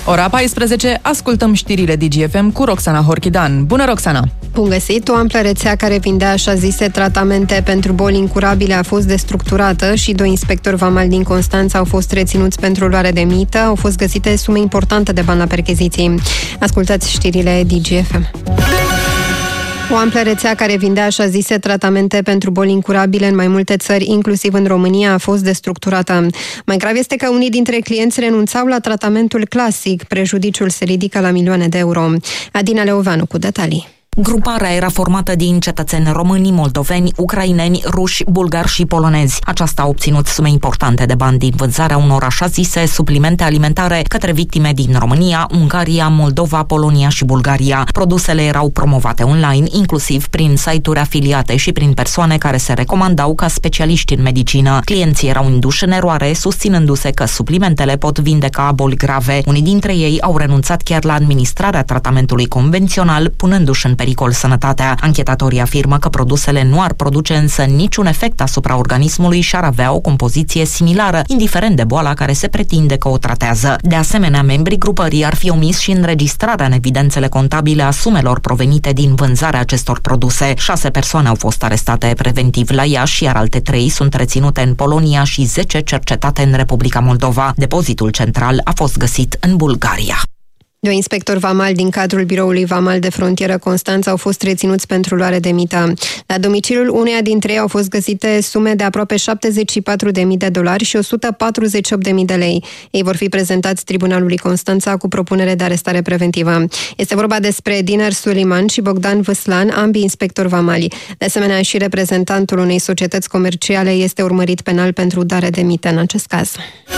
Ora 14, ascultăm știrile DGFM cu Roxana Horchidan. Bună, Roxana! Bun găsit! O amplă rețea care vindea așa zise tratamente pentru boli incurabile a fost destructurată și 2 inspectori vamali din Constanța au fost reținuți pentru luare de mită. Au fost găsite sume importante de bani la percheziții. Ascultați știrile DGFM. O amplă rețea care vindea așa zise tratamente pentru boli incurabile în mai multe țări, inclusiv în România, a fost destructurată. Mai grav este că unii dintre clienți renunțau la tratamentul clasic. Prejudiciul se ridică la milioane de euro. Adina Leoveanu cu detalii. Gruparea era formată din cetățeni români, moldoveni, ucraineni, ruși, bulgari și polonezi. Aceasta a obținut sume importante de bani din vânzarea unor așa zise suplimente alimentare către victime din România, Ungaria, Moldova, Polonia și Bulgaria. Produsele erau promovate online, inclusiv prin site-uri afiliate și prin persoane care se recomandau ca specialiști în medicină. Clienții erau induși în eroare, susținându-se că suplimentele pot vindeca boli grave. Unii dintre ei au renunțat chiar la administrarea tratamentului convențional, punându-și în pericol sănătatea. Anchetatorii afirmă că produsele nu ar produce însă niciun efect asupra organismului și ar avea o compoziție similară, indiferent de boala care se pretinde că o tratează. De asemenea, membrii grupării ar fi omis și înregistrarea în evidențele contabile a sumelor provenite din vânzarea acestor produse. 6 persoane au fost arestate preventiv la Iași, iar alte 3 sunt reținute în Polonia și 10 cercetate în Republica Moldova. Depozitul central a fost găsit în Bulgaria. 2 inspectori vamali din cadrul biroului vamal de frontieră Constanța au fost reținuți pentru luare de mită. La domiciliul uneia dintre ei au fost găsite sume de aproape $74.000 și 148.000 de lei. Ei vor fi prezentați Tribunalului Constanța cu propunere de arestare preventivă. Este vorba despre Diner Suliman și Bogdan Văslan, ambii inspectori vamali. De asemenea, și reprezentantul unei societăți comerciale este urmărit penal pentru dare de mită în acest caz.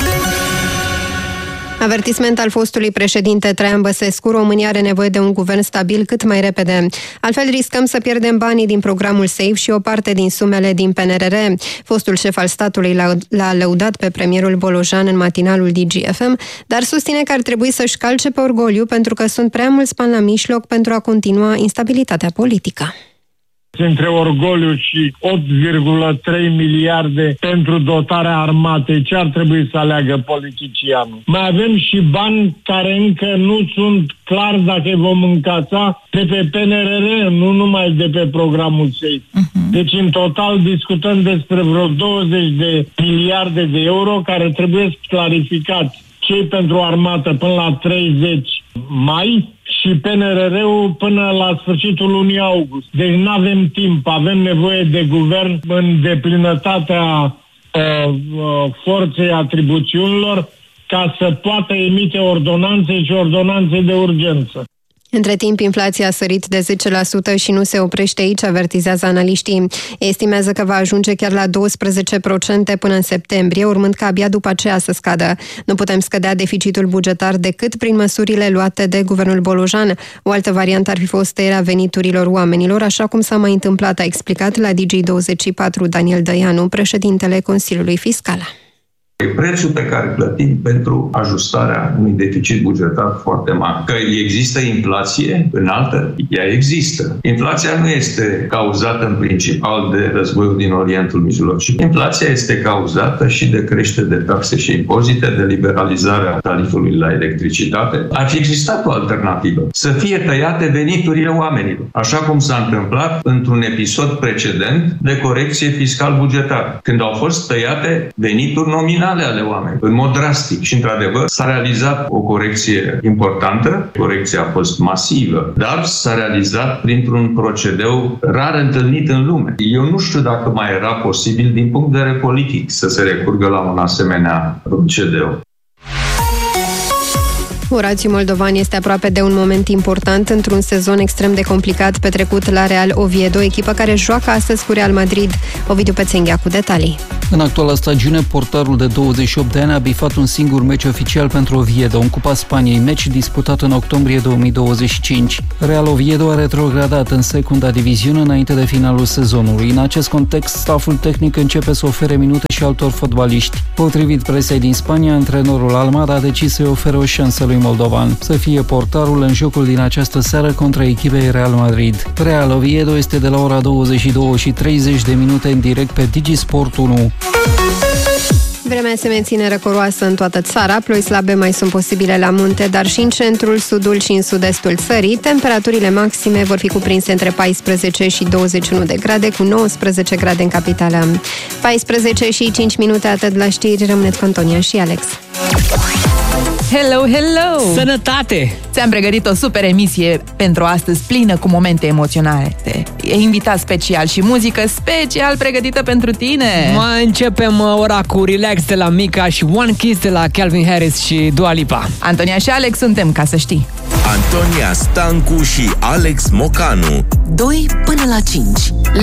Avertisment al fostului președinte Traian Băsescu: România are nevoie de un guvern stabil cât mai repede. Altfel riscăm să pierdem banii din programul SAFE și o parte din sumele din PNRR. Fostul șef al statului l-a lăudat pe premierul Bolojan în matinalul DGFM, dar susține că ar trebui să-și calce pe orgoliu pentru că sunt prea mulți bani la mijloc pentru a continua instabilitatea politică. Între orgoliu și 8,3 miliarde pentru dotarea armatei, ce ar trebui să aleagă politicianul? Mai avem și bani care încă nu sunt clar dacă vom încasa de pe PNRR, nu numai de pe programul SAFE. Deci în total discutăm despre vreo 20 de miliarde de euro care trebuie clarificați. Cei pentru armată până la 30 mai și PNRR-ul până la sfârșitul lunii august. Deci nu avem timp, avem nevoie de guvern în deplinătatea forței atribuțiunilor ca să poată emite ordonanțe și ordonanțe de urgență. Între timp, inflația a sărit de 10% și nu se oprește aici, avertizează analiștii. Estimează că va ajunge chiar la 12% până în septembrie, urmând ca abia după aceea să scadă. Nu putem scădea deficitul bugetar decât prin măsurile luate de guvernul Bolojan. O altă variantă ar fi fost tăierea veniturilor oamenilor, așa cum s-a mai întâmplat, a explicat la Digi24 Daniel Dăianu, președintele Consiliului Fiscal. Prețul pe care îl plătim pentru ajustarea unui deficit bugetar foarte mare. Că există inflație înaltă? Ea există. Inflația nu este cauzată în principal de războiul din Orientul Mijlociu. Inflația este cauzată și de creștere de taxe și impozite, de liberalizarea tarifului la electricitate. Ar fi existat o alternativă. Să fie tăiate veniturile oamenilor. Așa cum s-a întâmplat într-un episod precedent de corecție fiscal-bugetară, când au fost tăiate venituri nominale ale oamenilor, în mod drastic. Și, într-adevăr, s-a realizat o corecție importantă, corecția a fost masivă, dar s-a realizat printr-un procedeu rar întâlnit în lume. Eu nu știu dacă mai era posibil, din punct de vedere politic, să se recurgă la un asemenea procedeu. Orazio Moldovan este aproape de un moment important într-un sezon extrem de complicat petrecut la Real Oviedo, echipă care joacă astăzi cu Real Madrid. Ovidiu Pețenghea cu detalii. În actuala stagiune, portarul de 28 de ani a bifat un singur meci oficial pentru Oviedo, în Cupa Spaniei, meci disputat în octombrie 2025. Real Oviedo a retrogradat în secunda diviziune înainte de finalul sezonului. În acest context, staful tehnic începe să ofere minute și altor fotbaliști. Potrivit presei din Spania, antrenorul Almada a decis să-i ofere o șansă lui moldovan, să fie portarul în jocul din această seară contra echipei Real Madrid. Real Oviedo este de la ora 22:30 în direct pe Digisport 1. Vremea se menține răcoroasă în toată țara, ploi slabe mai sunt posibile la munte, dar și în centrul, sudul și în sud-estul țării. Temperaturile maxime vor fi cuprinse între 14 și 21 de grade, cu 19 grade în capitală. 14 și 5 minute, atât la știri, rămâneți cu Antonia și Alex. Hello, hello! Sănătate! Ți-am pregătit o super emisie pentru astăzi, plină cu momente emoționale. E invitat special și muzică special pregătită pentru tine. Mai începem ora cu Relax de la Mika și One Kiss de la Calvin Harris și Dua Lipa. Antonia și Alex suntem, ca să știi. Antonia Stancu și Alex Mocanu. 2 până la 5